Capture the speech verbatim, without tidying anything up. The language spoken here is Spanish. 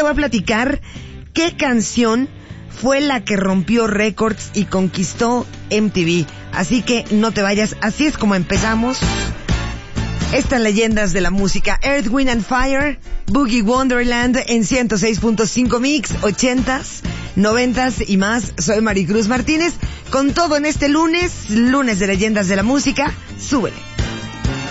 voy a platicar qué canción fue la que rompió récords y conquistó M T V. Así que no te vayas, así es como empezamos estas leyendas de la música. Earth, Wind and Fire, Boogie Wonderland en ciento seis punto cinco Mix, ochentas, noventas y más. Soy Maricruz Martínez, con todo en este lunes, lunes de leyendas de la música. Súbele.